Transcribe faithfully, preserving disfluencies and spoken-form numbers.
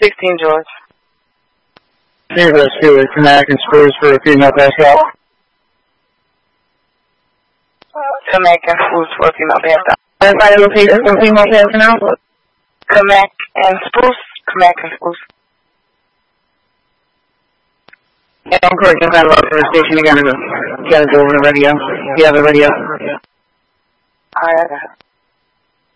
sixteen, George. Nearest to it, Kamak and Spruce for a female Pascal. Kamak and Spruce for a female Pascal. Everybody repeat it for female Pascal. Kamak and Spruce. Kamak and Spruce. Yeah, don't correct if I love for the station. You gotta go. You gotta go over the radio. You have the radio. Alright, I got it.